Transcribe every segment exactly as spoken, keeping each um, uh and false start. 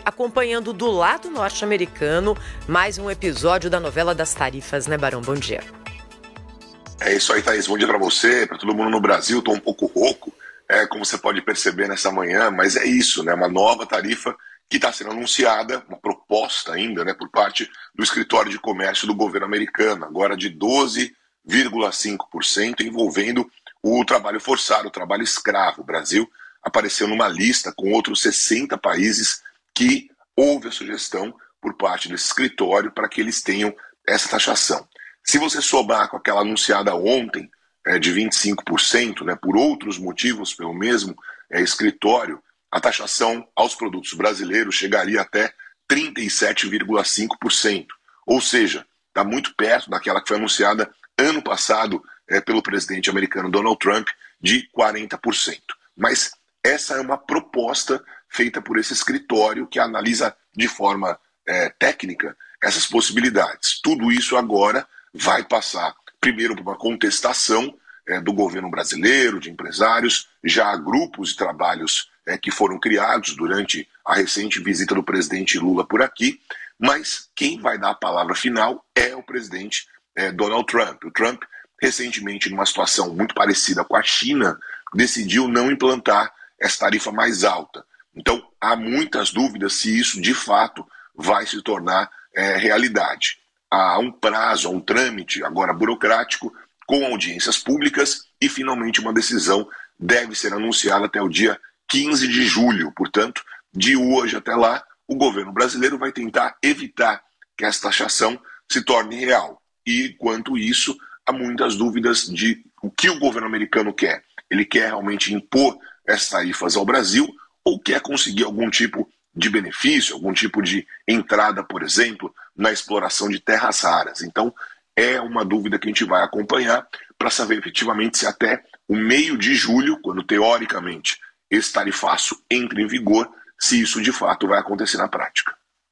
acompanhando do lado norte-americano mais um episódio da novela das tarifas, né, Barão? Bom dia. É isso aí, Thaís. Bom dia para você, para todo mundo no Brasil. Estou um pouco rouco, é, como você pode perceber nessa manhã, mas é isso, né? Uma nova tarifa que está sendo anunciada, uma proposta ainda, né, por parte do Escritório de Comércio do governo americano, agora de doze vírgula cinco por cento, envolvendo o trabalho forçado, o trabalho escravo. O Brasil apareceu numa lista com outros sessenta países que houve a sugestão por parte desse escritório para que eles tenham essa taxação. Se você somar com aquela anunciada ontem, é, de vinte e cinco por cento, né, por outros motivos, pelo mesmo é, escritório, a taxação aos produtos brasileiros chegaria até trinta e sete vírgula cinco por cento. Ou seja, está muito perto daquela que foi anunciada ano passado é, pelo presidente americano Donald Trump, de quarenta por cento. Mas essa é uma proposta feita por esse escritório que analisa de forma é, técnica essas possibilidades. Tudo isso agora vai passar primeiro por uma contestação é, do governo brasileiro, de empresários. Já há grupos de trabalhos é, que foram criados durante a recente visita do presidente Lula por aqui, mas quem vai dar a palavra final é o presidente é, Donald Trump. O Trump, recentemente, numa situação muito parecida com a China, decidiu não implantar essa tarifa mais alta. Então, há muitas dúvidas se isso, de fato, vai se tornar é, realidade. Há um prazo, há um trâmite agora burocrático, com audiências públicas, e finalmente uma decisão deve ser anunciada até o dia quinze de julho. Portanto, de hoje até lá, o governo brasileiro vai tentar evitar que essa taxação se torne real. E, quanto isso, há muitas dúvidas de o que o governo americano quer. Ele quer realmente impor essas tarifas ao Brasil ou quer conseguir algum tipo de benefício, algum tipo de entrada, por exemplo, na exploração de terras raras. Então, é uma dúvida que a gente vai acompanhar para saber efetivamente se até o meio de julho, quando teoricamente esse tarifaço entra em vigor, se isso de fato vai acontecer na prática.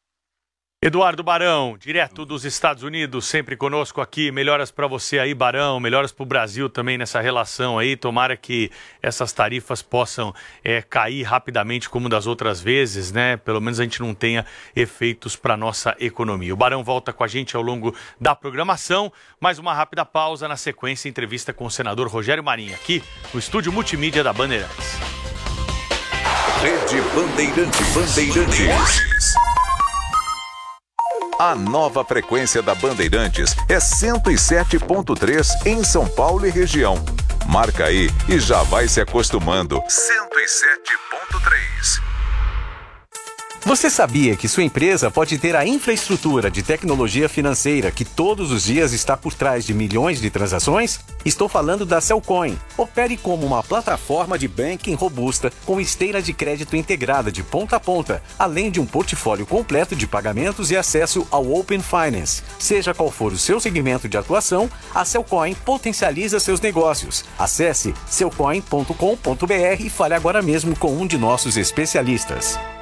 Eduardo Barão, direto dos Estados Unidos, sempre conosco aqui. Melhoras para você aí, Barão, melhoras para o Brasil também nessa relação aí. Tomara que essas tarifas possam é, cair rapidamente como das outras vezes, né? Pelo menos a gente não tenha efeitos para nossa economia. O Barão volta com a gente ao longo da programação. Mais uma rápida pausa, na sequência, entrevista com o senador Rogério Marinho, aqui no estúdio multimídia da Bandeirantes. Rede Bandeirantes. Bandeirantes. A nova frequência da Bandeirantes é cento e sete ponto três em São Paulo e região. Marca aí e já vai se acostumando. cento e sete ponto três. Você sabia que sua empresa pode ter a infraestrutura de tecnologia financeira que todos os dias está por trás de milhões de transações? Estou falando da Cellcoin. Opere como uma plataforma de banking robusta com esteira de crédito integrada de ponta a ponta, além de um portfólio completo de pagamentos e acesso ao Open Finance. Seja qual for o seu segmento de atuação, a Cellcoin potencializa seus negócios. Acesse cellcoin ponto com ponto br e fale agora mesmo com um de nossos especialistas.